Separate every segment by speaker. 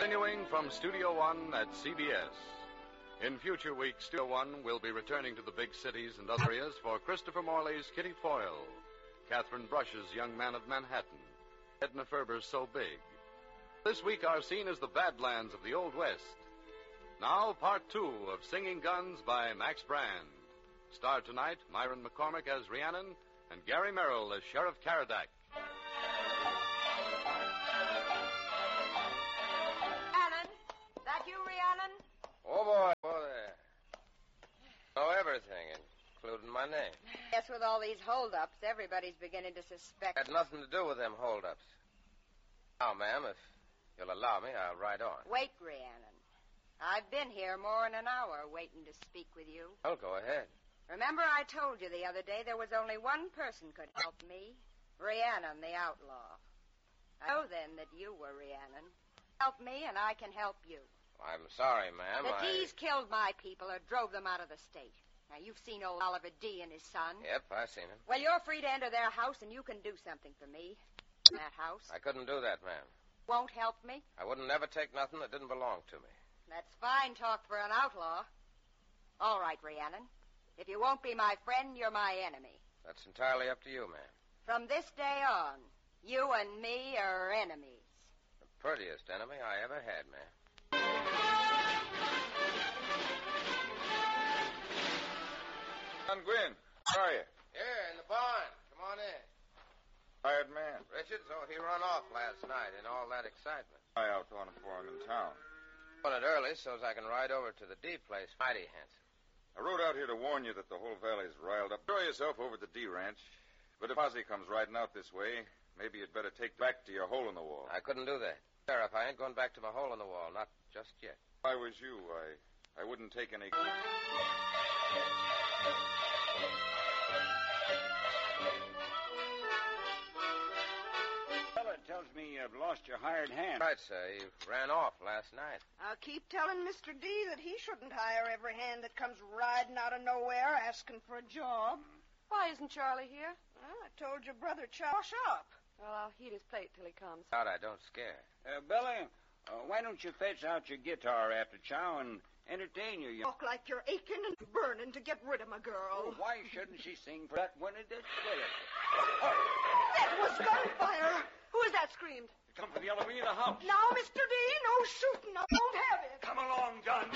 Speaker 1: Continuing from Studio One at CBS. In future weeks, Studio One will be returning to the big cities and other areas for Christopher Morley's Kitty Foyle, Catherine Brush's Young Man of Manhattan, Edna Ferber's So Big. This week our scene is the Badlands of the Old West. Now, part 2 of Singing Guns by Max Brand. Starred tonight, Myron McCormick as Rhiannon and Gary Merrill as Sheriff Caradoc.
Speaker 2: Alan, that you, Rhiannon?
Speaker 3: Oh, boy. Oh, there. Know everything, including my name.
Speaker 2: Yes, with all these holdups, everybody's beginning to suspect.
Speaker 3: Had nothing to do with them holdups. Now, ma'am, if you'll allow me, I'll ride on.
Speaker 2: Wait, Rhiannon. I've been here more than an hour waiting to speak with you.
Speaker 3: Well, go ahead.
Speaker 2: Remember I told you the other day there was only one person could help me? Rhiannon, the outlaw. I know then that you were Rhiannon. Help me and I can help you.
Speaker 3: I'm sorry, ma'am.
Speaker 2: The D's killed my people or drove them out of the state. Now, you've seen old Oliver D. and his son.
Speaker 3: Yep, I've seen him.
Speaker 2: Well, you're free to enter their house and you can do something for me. That house.
Speaker 3: I couldn't do that, ma'am.
Speaker 2: Won't help me?
Speaker 3: I wouldn't never take nothing that didn't belong to me.
Speaker 2: That's fine talk for an outlaw. All right, Rhiannon. If you won't be my friend, you're my enemy.
Speaker 3: That's entirely up to you, ma'am.
Speaker 2: From this day on, you and me are enemies.
Speaker 3: The prettiest enemy I ever had, ma'am.
Speaker 4: John Gwynn, how are you?
Speaker 3: Here, in the barn. Come on in.
Speaker 4: Hired man.
Speaker 3: Richards, he run off last night in all that excitement.
Speaker 4: I out on for him in town.
Speaker 3: Run it early so's I can ride over to the D place. Mighty handsome.
Speaker 4: I rode out here to warn you that the whole valley's riled up. Enjoy yourself over at the D Ranch. But if Ozzie comes riding out this way, maybe you'd better take back to your hole in the wall.
Speaker 3: I couldn't do that. Sheriff, I ain't going back to my hole in the wall. Not just yet.
Speaker 4: If I was you, I wouldn't take any...
Speaker 5: Fella tells me you've lost your hired hand.
Speaker 3: Right, sir. He ran off last night.
Speaker 6: I'll keep telling Mr. D that he shouldn't hire every hand that comes riding out of nowhere asking for a job.
Speaker 7: Why isn't Charlie here?
Speaker 6: Well, I told your brother Wash up.
Speaker 7: Well, I'll heat his plate till he comes.
Speaker 3: Out, I don't scare.
Speaker 5: Bella, why don't you fetch out your guitar after chow and entertain your young...
Speaker 6: Talk like you're aching and burning to get rid of my girl.
Speaker 5: Oh, why shouldn't she sing for that one of the sheriff?
Speaker 6: That was gunfire.
Speaker 7: Who is that screamed?
Speaker 5: Come from the other wing of the house.
Speaker 6: Now, Mr. D, no shooting. I won't have it.
Speaker 5: Come along, John.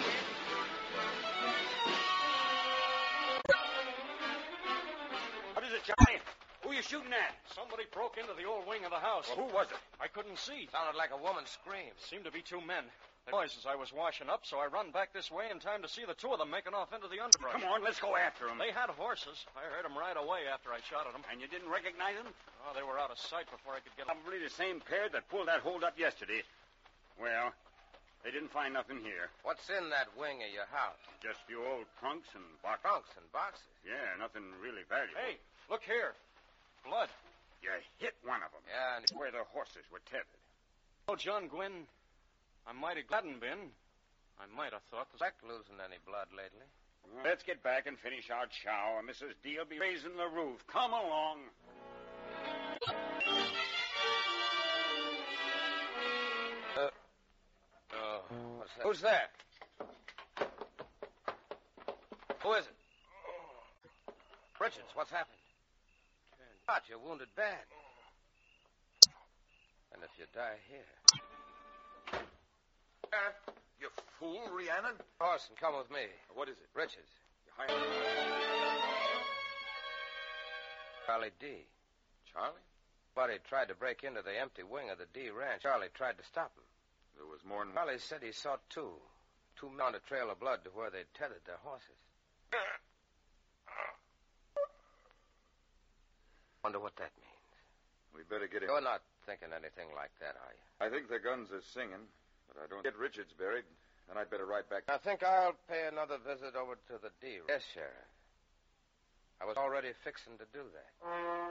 Speaker 5: What is it, Charlie? Who are you shooting at?
Speaker 8: Somebody broke into the old wing of the house.
Speaker 5: Well, who was it?
Speaker 8: I couldn't see.
Speaker 3: Sounded like a woman scream.
Speaker 8: Seemed to be two men. They noise as I was washing up, so I run back this way in time to see the two of them making off into the underbrush.
Speaker 5: Come on, let's go after them.
Speaker 8: They had horses. I heard them right away after I shot at them.
Speaker 5: And you didn't recognize them?
Speaker 8: Oh, they were out of sight before I could get them.
Speaker 5: Probably the same pair that pulled that hold up yesterday. Well, they didn't find nothing here.
Speaker 3: What's in that wing of your house?
Speaker 5: Just a few old trunks and boxes.
Speaker 3: Trunks and boxes.
Speaker 5: Yeah, nothing really valuable.
Speaker 8: Hey, look here. Blood.
Speaker 5: You hit one of them.
Speaker 3: Yeah, and...
Speaker 5: Where the horses were tethered.
Speaker 8: Oh, John Gwynn, I'm mighty glad and been. I might have thought...
Speaker 3: Suspect losing any blood lately.
Speaker 5: Well, let's get back and finish our chow, or Mrs. D will be raising the roof. Come along.
Speaker 3: What's that? Who's there? Who is it? Richards, what's happened? Shot, you're wounded bad. And if you die here...
Speaker 4: You fool, Rhiannon.
Speaker 3: Horse, and come with me.
Speaker 4: What is it?
Speaker 3: Richards.
Speaker 4: You hired...
Speaker 3: Charlie D.
Speaker 4: Charlie?
Speaker 3: Buddy tried to break into the empty wing of the D ranch. Charlie tried to stop him.
Speaker 4: There was more than...
Speaker 3: Charlie said he saw two. Two men on a trail of blood to where they'd tethered their horses. Wonder what that means.
Speaker 4: We better get it.
Speaker 3: You're not thinking anything like that, are you?
Speaker 4: I think the guns are singing, but I don't get Richards buried. Then I'd better ride back.
Speaker 3: I think I'll pay another visit over to the D. Yes, Sheriff. I was already fixing to do that.